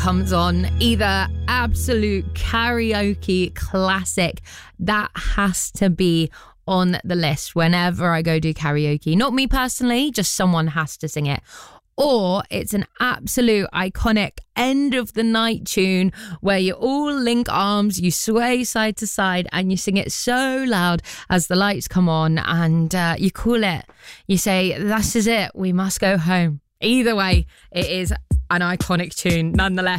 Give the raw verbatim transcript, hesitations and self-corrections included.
comes on, either absolute karaoke classic that has to be on the list whenever I go do karaoke. Not me personally, just someone has to sing it. Or it's an absolute iconic end of the night tune where you all link arms, you sway side to side, and you sing it so loud as the lights come on, and uh, you call it. You say, "This is it, we must go home." Either way, it is an iconic tune nonetheless.